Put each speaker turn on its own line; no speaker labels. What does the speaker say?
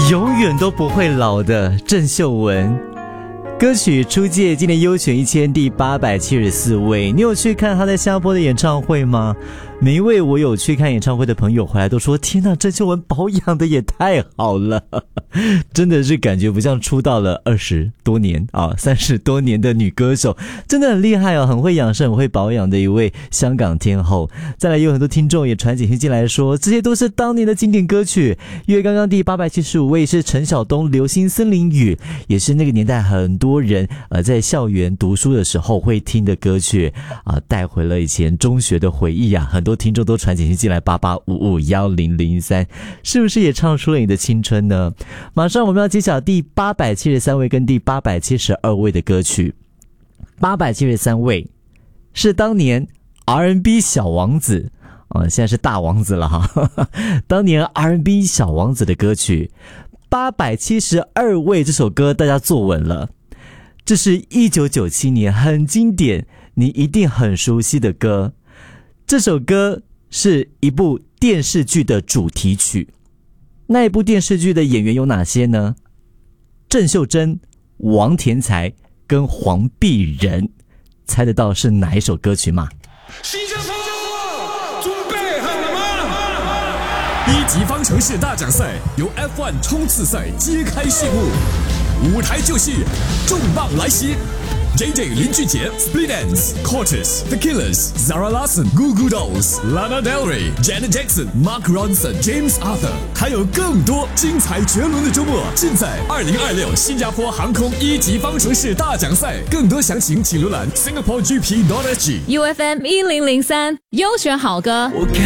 永远都不会老的郑秀文。歌曲出届今年优选1000第874位，你有去看她在新加坡的演唱会吗？每一位我有去看演唱会的朋友回来都说，天哪，郑秀文保养的也太好了，真的是感觉不像出道了20多年啊30多年的女歌手，真的很厉害哦，很会养生很会保养的一位香港天后。再来有很多听众也传简讯进来说，这些都是当年的经典歌曲。因为刚刚第875位是陈晓东流星森林雨，也是那个年代很多人在校园读书的时候会听的歌曲啊，带回了以前中学的回忆啊。很多听众都传简讯进来88551003，是不是也唱出了你的青春呢？马上我们要揭晓第873位跟第872位的歌曲。873位是当年 R&B 小王子现在是大王子了哈。当年 R&B 小王子的歌曲。872位这首歌大家坐稳了，这是1997年很经典，你一定很熟悉的歌。这首歌是一部电视剧的主题曲。那一部电视剧的演员有哪些呢？郑秀珍、王田才跟黄碧仁，猜得到是哪一首歌曲吗？
新加坡准备好了吗？
一级方程式大奖赛由 F1 冲刺赛揭开序幕，舞台就是重磅来袭。JJ 林俊杰、Split Enz、Cortez、The Killers、Zara Larsson、Goo Goo Dolls、Lana Del Rey、Janet Jackson、Mark Ronson、James Arthur， 还有更多精彩绝伦的周末，尽在2026新加坡航空一级方程式大奖赛。更多详情请浏览 singaporegp.sg。
UFM 1003优选好歌。
我看